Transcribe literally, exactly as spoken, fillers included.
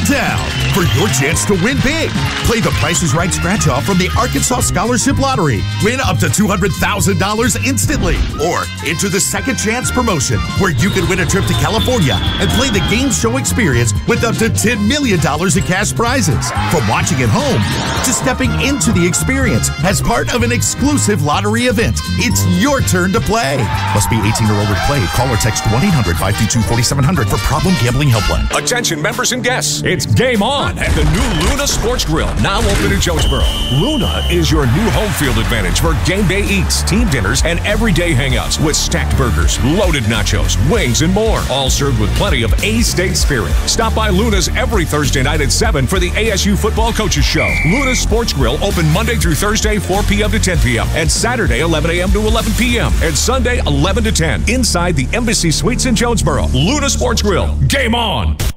downtown for your chance to win big. Play the Price is Right scratch-off from the Arkansas Scholarship Lottery. Win up to two hundred thousand dollars instantly. Or enter the Second Chance promotion, where you can win a trip to California and play the game show experience with up to ten million dollars in cash prizes. From watching at home to stepping into the experience as part of an exclusive lottery event, it's your turn to play. Must be eighteen or older to play. Call or text one eight hundred five two two four seven zero zero for Problem Gambling Helpline. Attention members and guests, it's game on at the new Luna Sports Grill, now open in Jonesboro. Luna is your new home field advantage for game day eats, team dinners, and everyday hangouts with stacked burgers, loaded nachos, wings, and more, all served with plenty of A-State spirit. Stop by Luna's every Thursday night at seven for the A S U Football Coaches Show. Luna Sports Grill open Monday through Thursday, four p.m. to ten p.m., and Saturday, eleven a.m. to eleven p.m., and Sunday, eleven to ten, inside the Embassy Suites in Jonesboro. Luna Sports Grill, game on!